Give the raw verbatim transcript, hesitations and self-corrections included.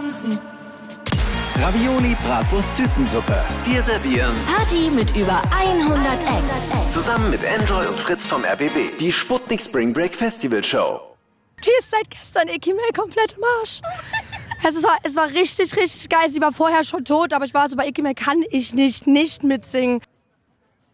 tanzen. Ravioli, Bratwurst, Tütensuppe. Wir servieren Party mit über hundert Acts. zusammen mit Enjoy und Fritz vom R B B die Sputnik Spring Break Festival Show. Die ist seit gestern Ikimel komplett im Arsch. Es war, es war richtig, richtig geil. Sie war vorher schon tot, aber ich war so, bei Ikimel kann ich nicht, nicht mitsingen.